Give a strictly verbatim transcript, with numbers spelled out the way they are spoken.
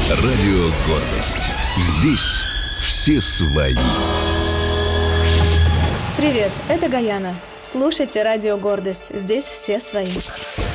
Радио «Гордость». Здесь все свои. Привет, это Гаяна. Слушайте Радио «Гордость». Здесь все свои.